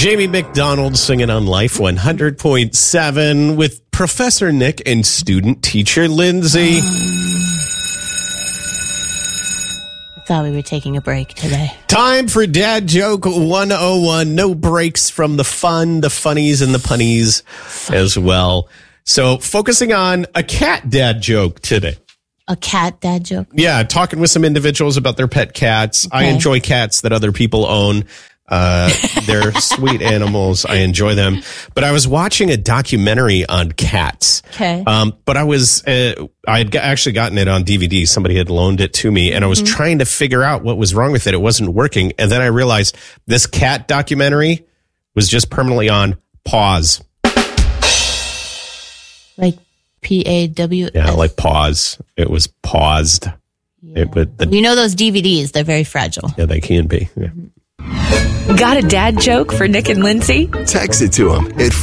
Jamie McDonald singing on Life 100.7 with Professor Nick and student teacher Lindsay. I thought we were taking a break today. Time for Dad Joke 101. No breaks from the fun, the funnies, and the punnies as well. So focusing on a cat dad joke today. A cat dad joke? Yeah, talking with some individuals about their pet cats. Okay. I enjoy cats that other people own. They're sweet animals. I enjoy them. But I was watching a documentary on cats. Okay. But I had actually gotten it on DVD. Somebody had loaned it to me, and I was trying to figure out what was wrong with it. It wasn't working. And then I realized this cat documentary was just permanently on pause. Like PAWS? Yeah, like pause. It was paused. Yeah. You know those DVDs, they're very fragile. Yeah, they can be. Yeah. Got a dad joke for Nick and Lindsay? Text it to them at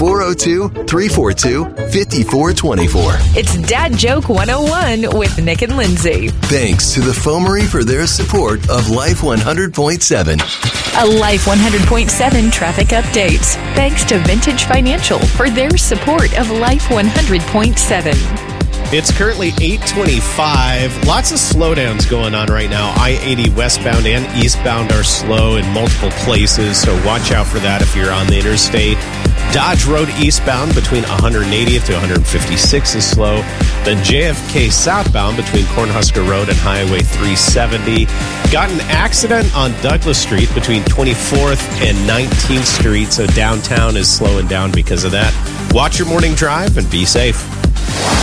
402-342-5424. It's Dad Joke 101 with Nick and Lindsay. Thanks to the Foamery for their support of Life 100.7. A Life 100.7 traffic update. Thanks to Vintage Financial for their support of Life 100.7. It's currently 8:25. Lots of slowdowns going on right now. I-80 westbound and eastbound are slow in multiple places, so watch out for that if you're on the interstate. Dodge Road eastbound between 180th to 156 is slow. Then JFK southbound between Cornhusker Road and Highway 370. Got an accident on Douglas Street between 24th and 19th Street, so downtown is slowing down because of that. Watch your morning drive and be safe.